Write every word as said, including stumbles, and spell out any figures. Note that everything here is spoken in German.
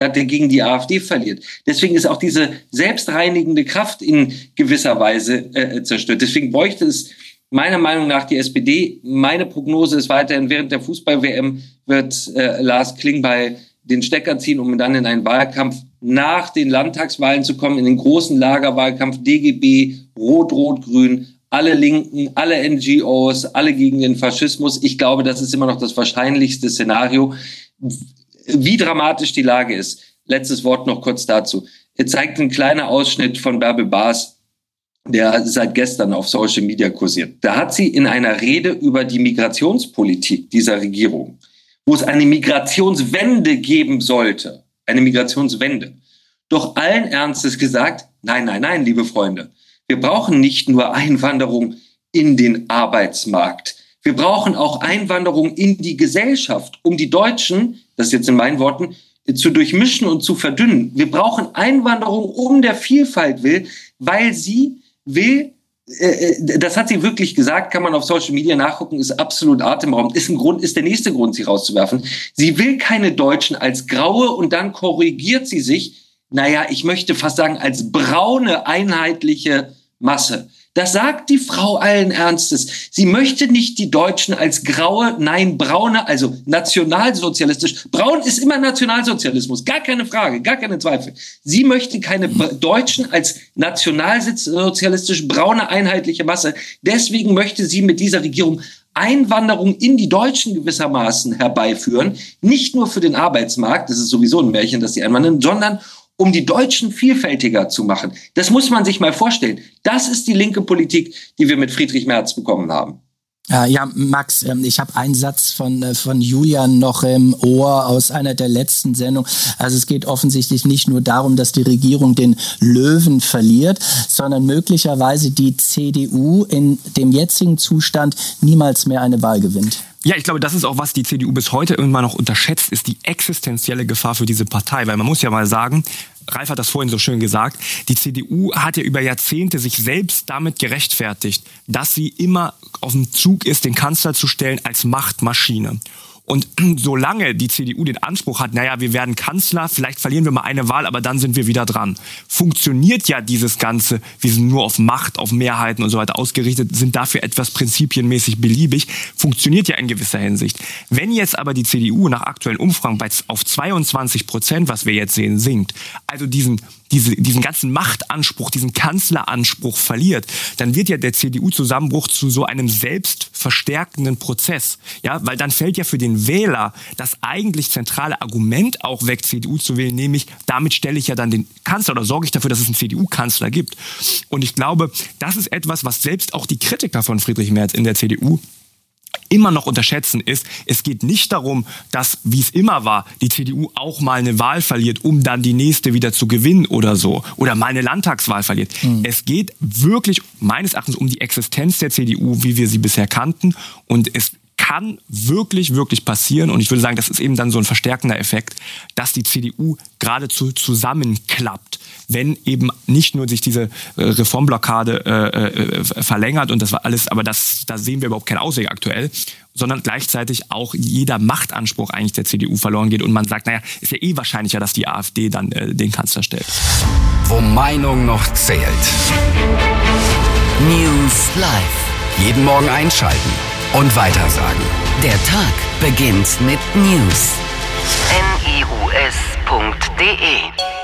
hat, der gegen die AfD verliert. Deswegen ist auch diese selbstreinigende Kraft in gewisser Weise äh, zerstört. Deswegen bräuchte es meiner Meinung nach die S P D. Meine Prognose ist weiterhin, während der Fußball-W M wird äh, Lars Klingbeil den Stecker ziehen, um dann in einen Wahlkampf nach den Landtagswahlen zu kommen, in den großen Lagerwahlkampf D G B, Rot-Rot-Grün, alle Linken, alle N G Os, alle gegen den Faschismus. Ich glaube, das ist immer noch das wahrscheinlichste Szenario. Wie dramatisch die Lage ist, letztes Wort noch kurz dazu. Er zeigt ein kleiner Ausschnitt von Bärbel Baas, der seit gestern auf Social Media kursiert. Da hat sie in einer Rede über die Migrationspolitik dieser Regierung, wo es eine Migrationswende geben sollte, eine Migrationswende, doch allen Ernstes gesagt, nein, nein, nein, liebe Freunde, wir brauchen nicht nur Einwanderung in den Arbeitsmarkt. Wir brauchen auch Einwanderung in die Gesellschaft, um die Deutschen, das ist jetzt in meinen Worten, zu durchmischen und zu verdünnen. Wir brauchen Einwanderung um der Vielfalt willen, weil sie will, äh, das hat sie wirklich gesagt, kann man auf Social Media nachgucken, ist absolut atemberaubend, ist ein Grund, ist der nächste Grund, sie rauszuwerfen. Sie will keine Deutschen als graue und dann korrigiert sie sich, naja, ich möchte fast sagen, als braune, einheitliche Masse. Das sagt die Frau allen Ernstes. Sie möchte nicht die Deutschen als graue, nein, braune, also nationalsozialistisch. Braun ist immer Nationalsozialismus, gar keine Frage, gar keine Zweifel. Sie möchte keine Deutschen als nationalsozialistisch braune, einheitliche Masse. Deswegen möchte sie mit dieser Regierung Einwanderung in die Deutschen gewissermaßen herbeiführen. Nicht nur für den Arbeitsmarkt, das ist sowieso ein Märchen, dass die einwandern, sondern um die Deutschen vielfältiger zu machen. Das muss man sich mal vorstellen. Das ist die linke Politik, die wir mit Friedrich Merz bekommen haben. Ja, Max, ich habe einen Satz von, von Julian noch im Ohr aus einer der letzten Sendungen. Also es geht offensichtlich nicht nur darum, dass die Regierung den Löwen verliert, sondern möglicherweise die C D U in dem jetzigen Zustand niemals mehr eine Wahl gewinnt. Ja, ich glaube, das ist auch, was die C D U bis heute immer noch unterschätzt, ist die existenzielle Gefahr für diese Partei. Weil man muss ja mal sagen, Ralf hat das vorhin so schön gesagt, die C D U hat ja über Jahrzehnte sich selbst damit gerechtfertigt, dass sie immer auf dem Zug ist, den Kanzler zu stellen als Machtmaschine. Und solange die C D U den Anspruch hat, naja, wir werden Kanzler, vielleicht verlieren wir mal eine Wahl, aber dann sind wir wieder dran, funktioniert ja dieses Ganze, wir sind nur auf Macht, auf Mehrheiten und so weiter ausgerichtet, sind dafür etwas prinzipienmäßig beliebig, funktioniert ja in gewisser Hinsicht. Wenn jetzt aber die C D U nach aktuellen Umfragen bei, auf zweiundzwanzig Prozent, was wir jetzt sehen, sinkt, also diesen Diese, diesen ganzen Machtanspruch, diesen Kanzleranspruch verliert, dann wird ja der C D U-Zusammenbruch zu so einem selbstverstärkenden Prozess. Ja, weil dann fällt ja für den Wähler das eigentlich zentrale Argument auch weg, C D U zu wählen, nämlich damit stelle ich ja dann den Kanzler oder sorge ich dafür, dass es einen C D U-Kanzler gibt. Und ich glaube, das ist etwas, was selbst auch die Kritiker von Friedrich Merz in der C D U immer noch unterschätzen, ist, es geht nicht darum, dass, wie es immer war, die C D U auch mal eine Wahl verliert, um dann die nächste wieder zu gewinnen oder so. Oder mal eine Landtagswahl verliert. Mhm. Es geht wirklich meines Erachtens um die Existenz der C D U, wie wir sie bisher kannten. Und es kann wirklich, wirklich passieren, und ich würde sagen, das ist eben dann so ein verstärkender Effekt, dass die C D U geradezu zusammenklappt, wenn eben nicht nur sich diese äh, Reformblockade äh, äh, verlängert und das war alles, aber das, da sehen wir überhaupt keinen Ausweg aktuell, sondern gleichzeitig auch jeder Machtanspruch eigentlich der C D U verloren geht und man sagt, naja, ist ja eh wahrscheinlicher, dass die AfD dann äh, den Kanzler stellt. Wo Meinung noch zählt. News Live. Jeden Morgen einschalten und weitersagen. Der Tag beginnt mit News. N I U S punkt D E